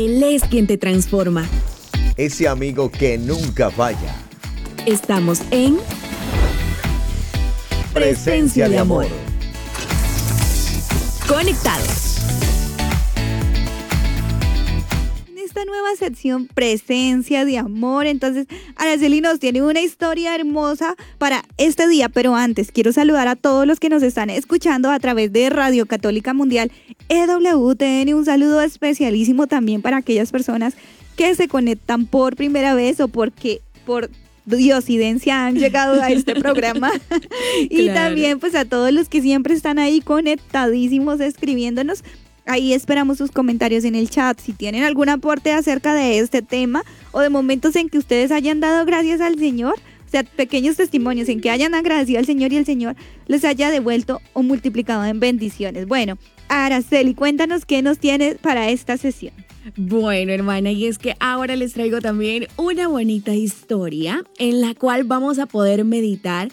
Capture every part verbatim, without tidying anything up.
Él es quien te transforma. Ese amigo que nunca falla. Estamos en Presencia de amor. Conectados. Esta nueva sección Presencia de Amor. Entonces, Araceli nos tiene una historia hermosa para este día, pero antes quiero saludar a todos los que nos están escuchando a través de Radio Católica Mundial E W T N. Un saludo especialísimo también para aquellas personas que se conectan por primera vez o porque por diosidencia han llegado a este programa. Y claro. También pues a todos los que siempre están ahí conectadísimos escribiéndonos. Ahí esperamos sus comentarios en el chat. Si tienen algún aporte acerca de este tema o de momentos en que ustedes hayan dado gracias al Señor, o sea, pequeños testimonios en que hayan agradecido al Señor y el Señor les haya devuelto o multiplicado en bendiciones. Bueno, Araceli, cuéntanos qué nos tienes para esta sesión. Bueno, hermana, y es que ahora les traigo también una bonita historia en la cual vamos a poder meditar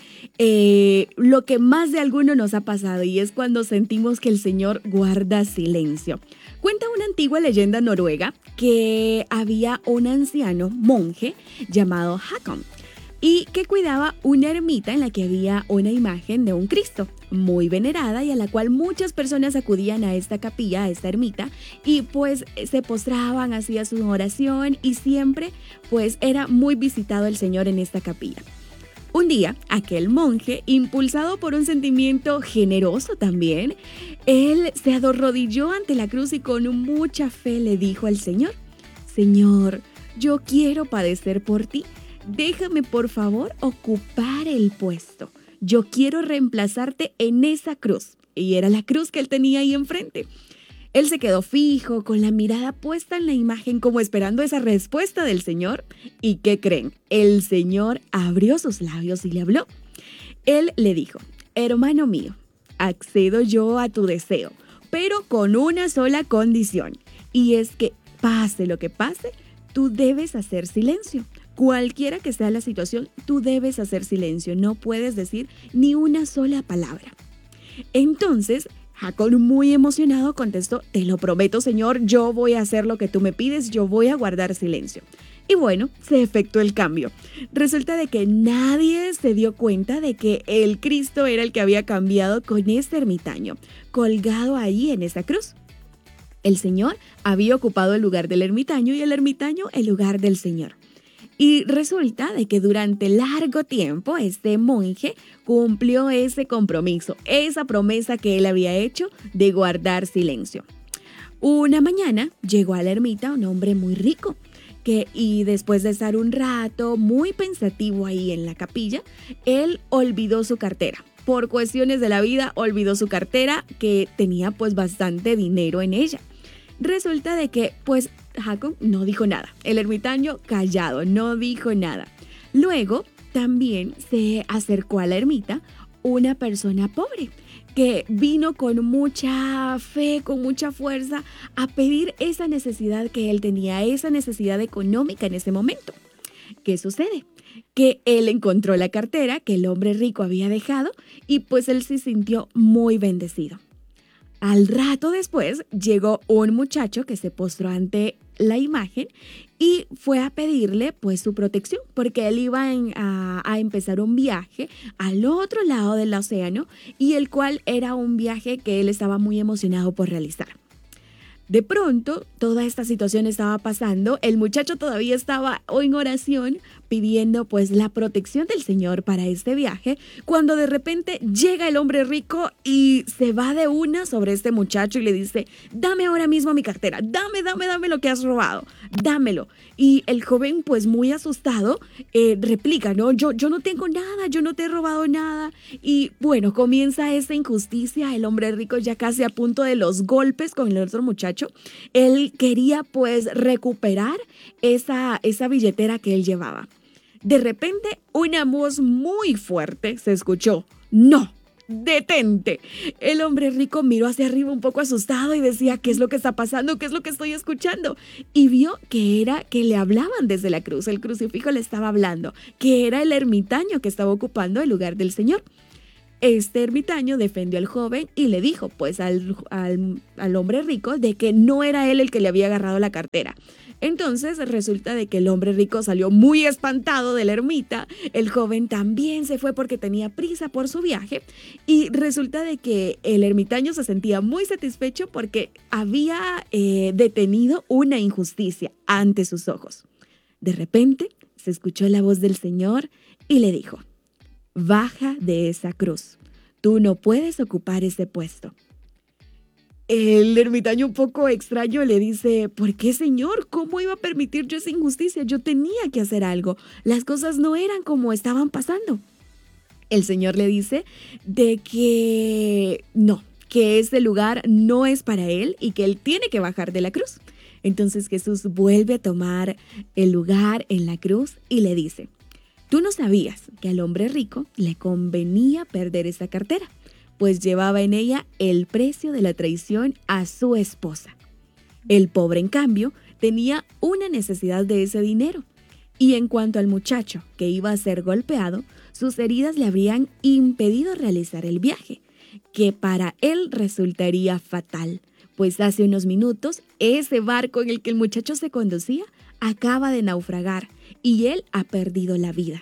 eh, lo que más de alguno nos ha pasado, y es cuando sentimos que el Señor guarda silencio. Cuenta una antigua leyenda noruega que había un anciano monje llamado Hakon y que cuidaba una ermita en la que había una imagen de un Cristo muy venerada y a la cual muchas personas acudían a esta capilla, a esta ermita, y pues se postraban, hacían su oración y siempre pues era muy visitado el Señor en esta capilla. Un día, aquel monje, impulsado por un sentimiento generoso también, él se arrodilló ante la cruz y con mucha fe le dijo al Señor: Señor, yo quiero padecer por ti. Déjame por favor ocupar el puesto. Yo quiero reemplazarte en esa cruz. Y era la cruz que él tenía ahí enfrente. Él se quedó fijo, con la mirada puesta en la imagen, como esperando esa respuesta del Señor. ¿Y qué creen? El Señor abrió sus labios y le habló. Él le dijo: hermano mío, accedo yo a tu deseo, pero con una sola condición. Y es que pase lo que pase, tú debes hacer silencio. Cualquiera que sea la situación, tú debes hacer silencio, no puedes decir ni una sola palabra. Entonces, Hakon, muy emocionado, contestó: te lo prometo, Señor, yo voy a hacer lo que tú me pides, yo voy a guardar silencio. Y bueno, se efectuó el cambio. Resulta de que nadie se dio cuenta de que el Cristo era el que había cambiado con este ermitaño, colgado ahí en esa cruz. El Señor había ocupado el lugar del ermitaño y el ermitaño el lugar del Señor. Y resulta de que durante largo tiempo este monje cumplió ese compromiso, esa promesa que él había hecho de guardar silencio. Una mañana llegó a la ermita un hombre muy rico que, y después de estar un rato muy pensativo ahí en la capilla, él olvidó su cartera. Por cuestiones de la vida olvidó su cartera, que tenía pues bastante dinero en ella. Resulta de que pues Hakon no dijo nada. El ermitaño callado, no dijo nada. Luego también se acercó a la ermita una persona pobre que vino con mucha fe, con mucha fuerza a pedir esa necesidad que él tenía, esa necesidad económica en ese momento. ¿Qué sucede? Que él encontró la cartera que el hombre rico había dejado y pues él se sintió muy bendecido. Al rato después llegó un muchacho que se postró ante la imagen y fue a pedirle pues su protección porque él iba en, a, a empezar un viaje al otro lado del océano y el cual era un viaje que él estaba muy emocionado por realizar. De pronto, toda esta situación estaba pasando, el muchacho todavía estaba en oración pidiendo pues la protección del Señor para este viaje, cuando de repente llega el hombre rico y se va de una sobre este muchacho y le dice: dame ahora mismo mi cartera, dame, dame, dame lo que has robado, dámelo. Y el joven pues muy asustado eh, replica: no, yo, yo no tengo nada, yo no te he robado nada. Y bueno, comienza esa injusticia, el hombre rico ya casi a punto de los golpes con el otro muchacho. Él quería pues recuperar esa, esa billetera que él llevaba. De repente, una voz muy fuerte se escuchó: ¡no! ¡Detente! El hombre rico miró hacia arriba un poco asustado y decía: ¿qué es lo que está pasando? ¿Qué es lo que estoy escuchando? Y vio que era que le hablaban desde la cruz. El crucifijo le estaba hablando, que era el ermitaño que estaba ocupando el lugar del Señor. Este ermitaño defendió al joven y le dijo pues al, al, al hombre rico de que no era él el que le había agarrado la cartera. Entonces resulta de que el hombre rico salió muy espantado de la ermita, el joven también se fue porque tenía prisa por su viaje y resulta de que el ermitaño se sentía muy satisfecho porque había eh, detenido una injusticia ante sus ojos. De repente se escuchó la voz del Señor y le dijo: baja de esa cruz, tú no puedes ocupar ese puesto. El ermitaño, un poco extraño, le dice: ¿por qué, Señor? ¿Cómo iba a permitir yo esa injusticia? Yo tenía que hacer algo. Las cosas no eran como estaban pasando. El Señor le dice de que no, que ese lugar no es para él y que él tiene que bajar de la cruz. Entonces Jesús vuelve a tomar el lugar en la cruz y le dice: tú no sabías que al hombre rico le convenía perder esa cartera, pues llevaba en ella el precio de la traición a su esposa. El pobre, en cambio, tenía una necesidad de ese dinero. Y en cuanto al muchacho que iba a ser golpeado, sus heridas le habrían impedido realizar el viaje, que para él resultaría fatal, pues hace unos minutos ese barco en el que el muchacho se conducía acaba de naufragar y él ha perdido la vida.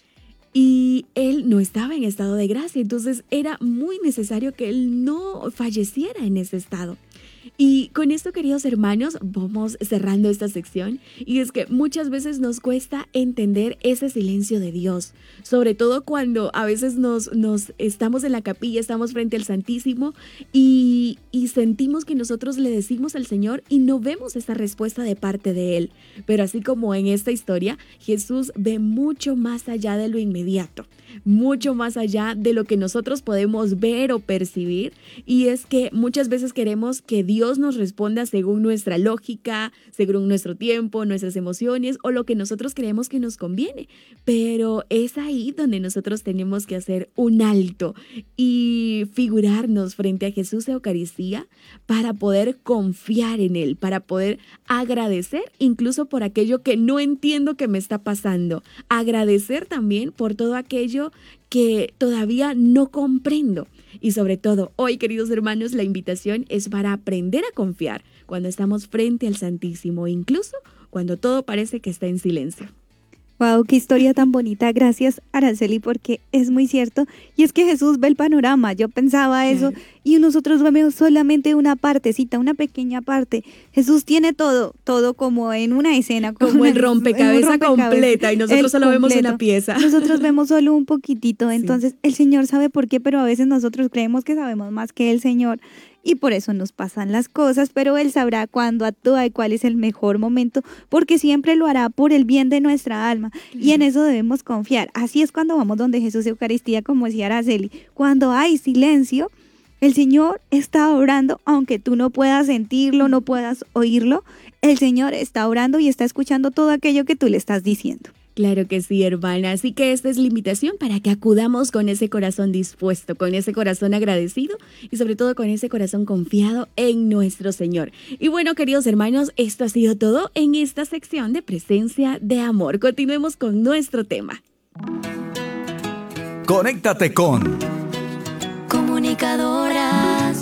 Y él no estaba en estado de gracia, entonces era muy necesario que él no falleciera en ese estado. Y con esto, queridos hermanos, vamos cerrando esta sección, y es que muchas veces nos cuesta entender ese silencio de Dios, sobre todo cuando a veces nos, nos estamos en la capilla, estamos frente al Santísimo y, y sentimos que nosotros le decimos al Señor y no vemos esa respuesta de parte de Él. Pero así como en esta historia, Jesús ve mucho más allá de lo inmediato, mucho más allá de lo que nosotros podemos ver o percibir, y es que muchas veces queremos que Dios nos responda según nuestra lógica, según nuestro tiempo, nuestras emociones o lo que nosotros creemos que nos conviene, pero es ahí donde nosotros tenemos que hacer un alto y figurarnos frente a Jesús Eucaristía para poder confiar en Él, para poder agradecer incluso por aquello que no entiendo que me está pasando, agradecer también por todo aquello que todavía no comprendo. Y sobre todo, hoy, queridos hermanos, la invitación es para aprender a confiar cuando estamos frente al Santísimo, incluso cuando todo parece que está en silencio. Wow, qué historia tan bonita. Gracias, Araceli, porque es muy cierto. Y es que Jesús ve el panorama. Yo pensaba eso y nosotros vemos solamente una partecita, una pequeña parte. Jesús tiene todo, todo como en una escena. Como, como una, el rompecabezas, rompecabezas completa y nosotros solo completo. Vemos una pieza. Nosotros vemos solo un poquitito. Entonces, sí. El Señor sabe por qué, pero a veces nosotros creemos que sabemos más que el Señor. Y por eso nos pasan las cosas, pero Él sabrá cuándo actúa y cuál es el mejor momento, porque siempre lo hará por el bien de nuestra alma. Y en eso debemos confiar. Así es cuando vamos donde Jesús Eucaristía, como decía Araceli. Cuando hay silencio, el Señor está orando, aunque tú no puedas sentirlo, no puedas oírlo. El Señor está orando y está escuchando todo aquello que tú le estás diciendo. Claro que sí, hermana. Así que esta es la invitación para que acudamos con ese corazón dispuesto, con ese corazón agradecido y sobre todo con ese corazón confiado en nuestro Señor. Y bueno, queridos hermanos, esto ha sido todo en esta sección de Presencia de Amor. Continuemos con nuestro tema. Conéctate con Comunicadoras.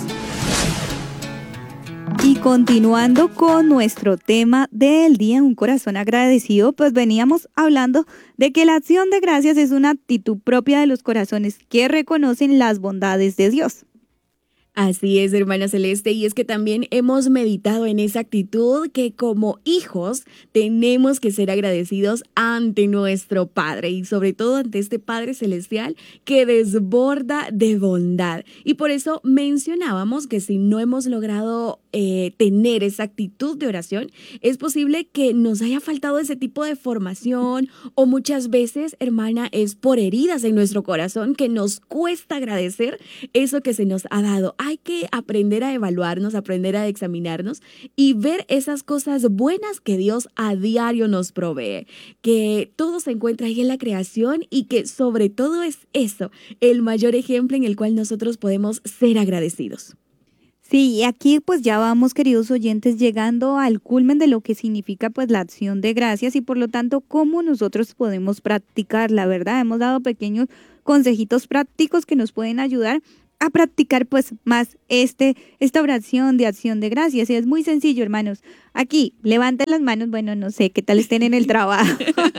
Y continuando con nuestro tema del día, un corazón agradecido, pues veníamos hablando de que la acción de gracias es una actitud propia de los corazones que reconocen las bondades de Dios. Así es, hermana Celeste, y es que también hemos meditado en esa actitud que como hijos tenemos que ser agradecidos ante nuestro Padre y sobre todo ante este Padre Celestial que desborda de bondad. Y por eso mencionábamos que si no hemos logrado eh, tener esa actitud de oración, es posible que nos haya faltado ese tipo de formación o muchas veces, hermana, es por heridas en nuestro corazón que nos cuesta agradecer eso que se nos ha dado. Hay que aprender a evaluarnos, aprender a examinarnos y ver esas cosas buenas que Dios a diario nos provee, que todo se encuentra ahí en la creación y que sobre todo es eso, el mayor ejemplo en el cual nosotros podemos ser agradecidos. Sí, y aquí pues ya vamos, queridos oyentes, llegando al culmen de lo que significa pues la acción de gracias y por lo tanto cómo nosotros podemos practicar, la verdad, hemos dado pequeños consejitos prácticos que nos pueden ayudar a practicar pues más este, esta oración de acción de gracias. Y es muy sencillo, hermanos. Aquí, levanten las manos, bueno, no sé, qué tal estén en el trabajo.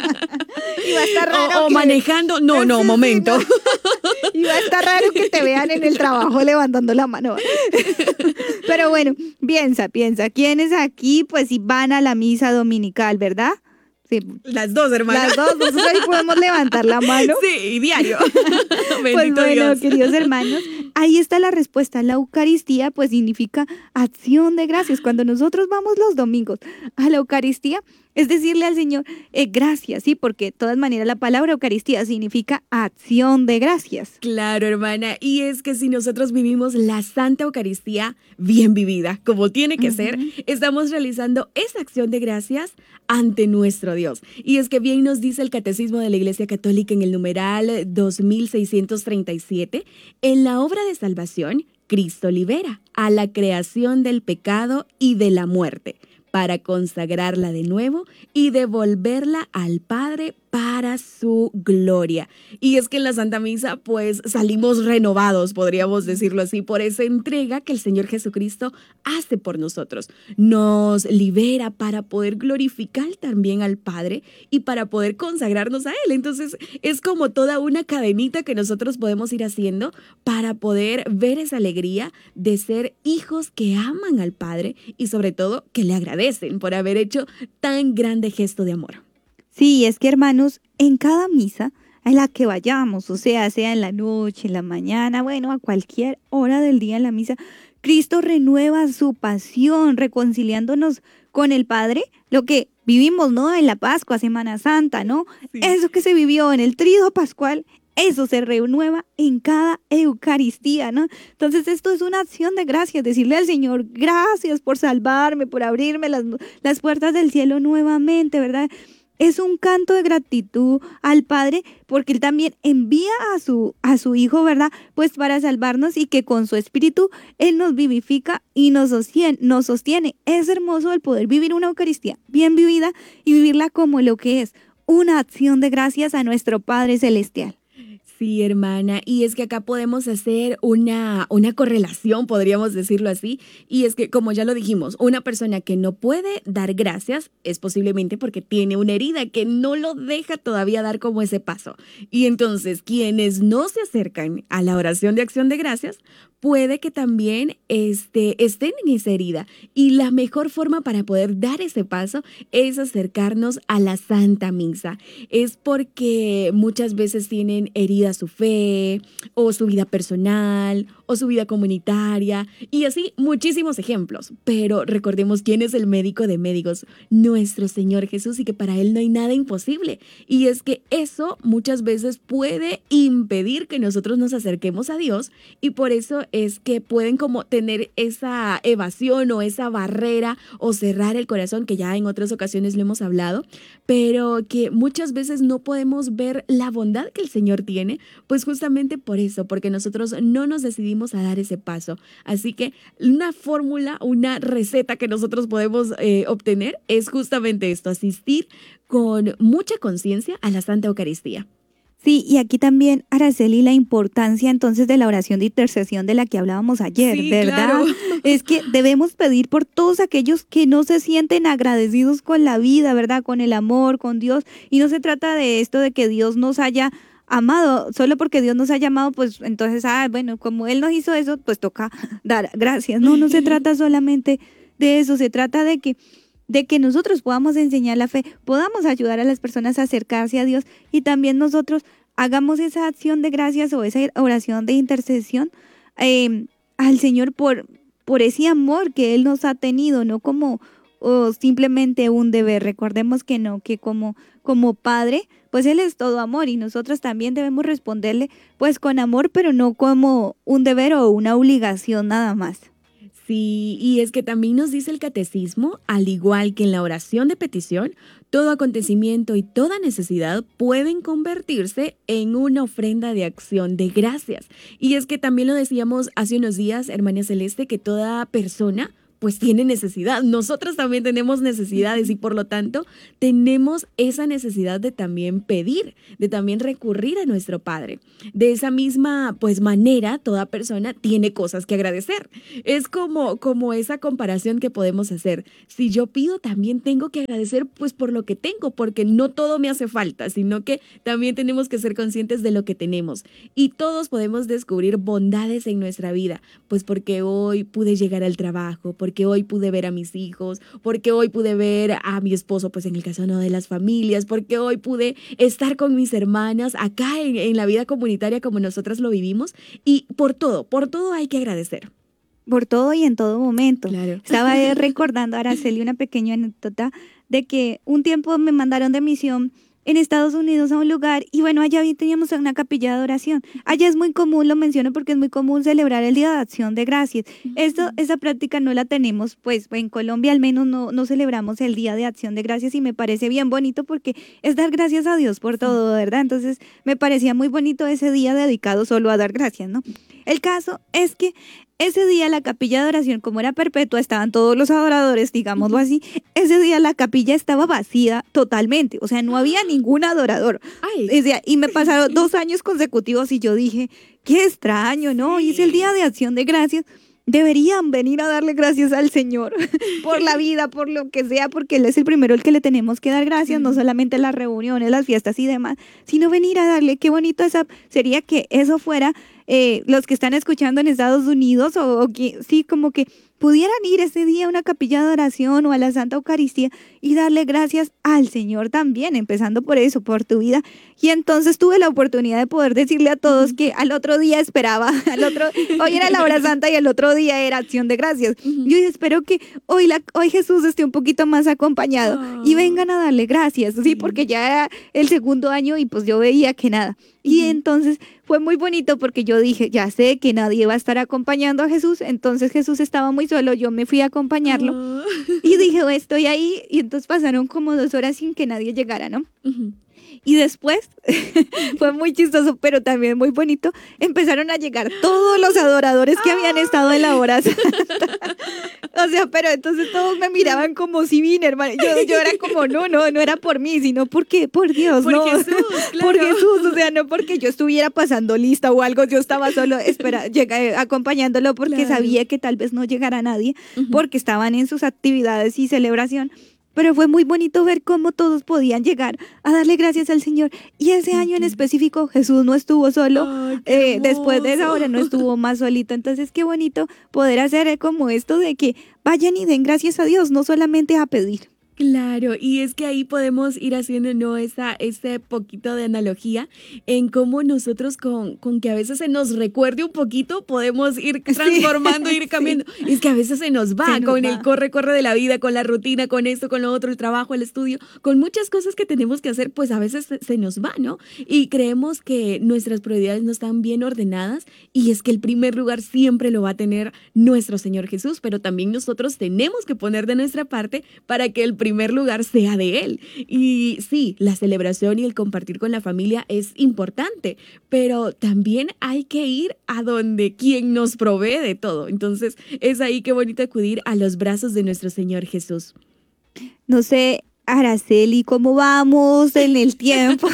Y va a estar raro. O, o que... manejando, no, no, Sí, momento. sí, no. Y va a estar raro que te vean en el trabajo levantando la mano. Pero bueno, piensa, piensa. ¿Quiénes aquí pues si van a la misa dominical, verdad? Sí. Las dos, hermanas. Las dos, nosotros ahí podemos levantar la mano. Sí, y diario. Pues Bendito bueno, Dios. queridos hermanos, ahí está la respuesta. La Eucaristía pues significa acción de gracias. Cuando nosotros vamos los domingos a la Eucaristía, es decirle al Señor, eh, gracias, ¿sí? Porque de todas maneras la palabra Eucaristía significa acción de gracias. Claro, hermana. Y es que si nosotros vivimos la Santa Eucaristía bien vivida, como tiene que uh-huh. ser, estamos realizando esa acción de gracias ante nuestro Dios. Y es que bien nos dice el Catecismo de la Iglesia Católica en el numeral dos mil seiscientos treinta y siete, en la obra de salvación, Cristo libera a la creación del pecado y de la muerte, para consagrarla de nuevo y devolverla al Padre para su gloria. Y es que en la Santa Misa pues salimos renovados, podríamos decirlo así, por esa entrega que el Señor Jesucristo hace por nosotros. Nos libera para poder glorificar también al Padre y para poder consagrarnos a Él. Entonces es como toda una cadenita que nosotros podemos ir haciendo para poder ver esa alegría de ser hijos que aman al Padre y sobre todo que le agradecen por haber hecho tan grande gesto de amor. Sí, es que hermanos, en cada misa a la que vayamos, o sea, sea en la noche, en la mañana, bueno, a cualquier hora del día en la misa, Cristo renueva su pasión, reconciliándonos con el Padre, lo que vivimos, ¿no? En la Pascua, Semana Santa, ¿no? Sí. Eso que se vivió en el Tríodo Pascual, eso se renueva en cada Eucaristía, ¿no? Entonces esto es una acción de gracias, decirle al Señor, gracias por salvarme, por abrirme las, las puertas del cielo nuevamente, ¿verdad? Es un canto de gratitud al Padre porque Él también envía a su, a su Hijo, ¿verdad? Pues para salvarnos y que con su Espíritu Él nos vivifica y nos sostiene, nos sostiene. Es hermoso el poder vivir una Eucaristía bien vivida y vivirla como lo que es, una acción de gracias a nuestro Padre Celestial. Sí, hermana, y es que acá podemos hacer una, una correlación, podríamos decirlo así, y es que, como ya lo dijimos, una persona que no puede dar gracias es posiblemente porque tiene una herida que no lo deja todavía dar como ese paso. Y entonces, quienes no se acercan a la oración de acción de gracias, puede que también este, estén en esa herida. Y la mejor forma para poder dar ese paso es acercarnos a la Santa Misa. Es porque muchas veces tienen herida su fe, o su vida personal, o su vida comunitaria, y así muchísimos ejemplos. Pero recordemos quién es el médico de médicos, nuestro Señor Jesús, y que para Él no hay nada imposible. Y es que eso muchas veces puede impedir que nosotros nos acerquemos a Dios, y por eso es que pueden como tener esa evasión o esa barrera o cerrar el corazón, que ya en otras ocasiones lo hemos hablado, pero que muchas veces no podemos ver la bondad que el Señor tiene, pues justamente por eso, porque nosotros no nos decidimos a dar ese paso. Así que una fórmula, una receta que nosotros podemos eh, obtener es justamente esto, asistir con mucha conciencia a la Santa Eucaristía. Sí, y aquí también, Araceli, la importancia entonces de la oración de intercesión de la que hablábamos ayer, sí, ¿verdad? Claro. Es que debemos pedir por todos aquellos que no se sienten agradecidos con la vida, ¿verdad? Con el amor, con Dios. Y no se trata de esto de que Dios nos haya amado, solo porque Dios nos ha llamado, pues entonces, ah, bueno, como Él nos hizo eso, pues toca dar gracias. No, no se trata solamente de eso, se trata de que de que nosotros podamos enseñar la fe, podamos ayudar a las personas a acercarse a Dios y también nosotros hagamos esa acción de gracias o esa oración de intercesión eh, al Señor por, por ese amor que Él nos ha tenido, no como o simplemente un deber. Recordemos que no, que como, como Padre, pues Él es todo amor y nosotros también debemos responderle pues con amor, pero no como un deber o una obligación nada más. Sí, y es que también nos dice el catecismo, al igual que en la oración de petición, todo acontecimiento y toda necesidad pueden convertirse en una ofrenda de acción de gracias. Y es que también lo decíamos hace unos días, hermana Celeste, que toda persona pues tiene necesidad. Nosotros también tenemos necesidades y por lo tanto tenemos esa necesidad de también pedir, de también recurrir a nuestro Padre. De esa misma pues manera, toda persona tiene cosas que agradecer. Es como, como esa comparación que podemos hacer. Si yo pido, también tengo que agradecer pues por lo que tengo, porque no todo me hace falta, sino que también tenemos que ser conscientes de lo que tenemos. Y todos podemos descubrir bondades en nuestra vida, pues porque hoy pude llegar al trabajo, porque hoy pude ver a mis hijos, porque hoy pude ver a mi esposo, pues en el caso no de las familias, porque hoy pude estar con mis hermanas acá en, en la vida comunitaria como nosotras lo vivimos, y por todo, por todo hay que agradecer. Por todo y en todo momento. Claro. Estaba eh, recordando a Araceli una pequeña anécdota de que un tiempo me mandaron de misión en Estados Unidos a un lugar y bueno, allá teníamos una capilla de adoración. Allá es muy común, lo menciono porque es muy común celebrar el Día de Acción de Gracias. Esto, esa práctica no la tenemos, pues en Colombia al menos no, no celebramos el Día de Acción de Gracias y me parece bien bonito porque es dar gracias a Dios por todo, ¿verdad? Entonces me parecía muy bonito ese día dedicado solo a dar gracias, ¿no? El caso es que ese día la capilla de adoración, como era perpetua, estaban todos los adoradores, digámoslo así, ese día la capilla estaba vacía totalmente, o sea, no había ningún adorador. Ay. O sea, y me pasaron dos años consecutivos y yo dije, qué extraño, ¿no? Y es el Día de Acción de Gracias. Deberían venir a darle gracias al Señor por la vida, por lo que sea, porque Él es el primero el que le tenemos que dar gracias, no solamente las reuniones, las fiestas y demás, sino venir a darle. Qué bonito esa sería que eso fuera eh, los que están escuchando en Estados Unidos o, o que sí, como que pudieran ir ese día a una capilla de oración o a la Santa Eucaristía y darle gracias al Señor también, empezando por eso, por tu vida. Y entonces tuve la oportunidad de poder decirle a todos que al otro día esperaba, al otro, hoy era la hora santa y el otro día era acción de gracias. Yo espero que hoy, la, hoy Jesús esté un poquito más acompañado y vengan a darle gracias, sí, porque ya era el segundo año y pues yo veía que nada. Y entonces fue muy bonito porque yo dije, ya sé que nadie va a estar acompañando a Jesús, entonces Jesús estaba muy solo, yo me fui a acompañarlo Oh. y dije, oh, estoy ahí, y entonces pasaron como dos horas sin que nadie llegara, ¿no? Uh-huh. Y después, fue muy chistoso, pero también muy bonito, empezaron a llegar todos los adoradores que habían estado en la hora santa. O sea, pero entonces todos me miraban como si vine, hermano. Yo, yo era como, no, no, no era por mí, sino porque, por Dios, Por no. Jesús, claro. Por Jesús, o sea, no porque yo estuviera pasando lista o algo, yo estaba solo espera, llega, acompañándolo porque Claro. sabía que tal vez no llegara nadie, Ujú. porque estaban en sus actividades y celebración. Pero fue muy bonito ver cómo todos podían llegar a darle gracias al Señor. Y ese año en específico Jesús no estuvo solo. Ay, qué Eh, después de esa hermoso. hora no estuvo más solito. Entonces qué bonito poder hacer como esto de que vayan y den gracias a Dios, no solamente a pedir. Claro, y es que ahí podemos ir haciendo, ¿no? Esa, ese poquito de analogía en cómo nosotros con, con que a veces se nos recuerde un poquito, podemos ir transformando, ir cambiando. Sí. Es que a veces se nos va Se nos con va. el corre, corre de la vida, con la rutina, con esto, con lo otro, el trabajo, el estudio, con muchas cosas que tenemos que hacer, pues a veces se, se nos va, ¿no? Y creemos que nuestras prioridades no están bien ordenadas y es que el primer lugar siempre lo va a tener nuestro Señor Jesús, pero también nosotros tenemos que poner de nuestra parte para que el primer lugar sea de Él. Y sí, la celebración y el compartir con la familia es importante, pero también hay que ir a donde quien nos provee de todo. Entonces, es ahí que bonito acudir a los brazos de nuestro Señor Jesús. No sé, Araceli, ¿cómo vamos en el tiempo?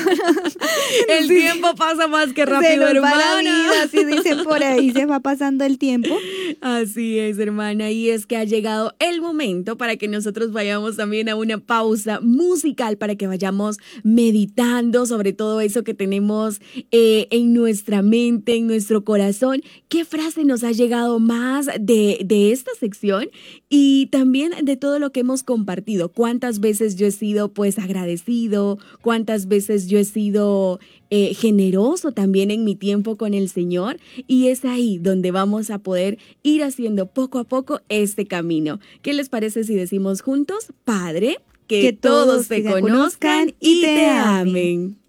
El tiempo pasa más que Se rápido, nos va la hermana. vida, así dicen por ahí, se va pasando el tiempo. Así es, hermana, y es que ha llegado el momento para que nosotros vayamos también a una pausa musical, para que vayamos meditando sobre todo eso que tenemos eh, en nuestra mente, en nuestro corazón. ¿Qué frase nos ha llegado más de, de esta sección? Y también de todo lo que hemos compartido. ¿Cuántas veces yo he sido pues agradecido? ¿Cuántas veces yo he sido eh, generoso también en mi tiempo con el Señor? Y es ahí donde vamos a poder ir haciendo poco a poco este camino. ¿Qué les parece si decimos juntos, Padre, que, Que todos todos te te conozcan y te amen?